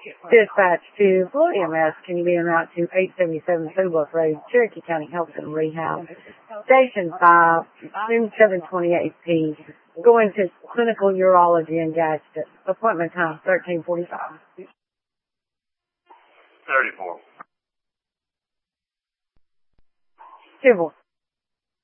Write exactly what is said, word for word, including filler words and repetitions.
Dispatch to Florida E M S, can you be en route to eight seventy-seven Food Bluff Road, Cherokee County Health and Rehab, Station five, June seven twenty-eight P, going to clinical urology in Gadsden. Appointment time thirteen forty-five. thirty-four. Civil.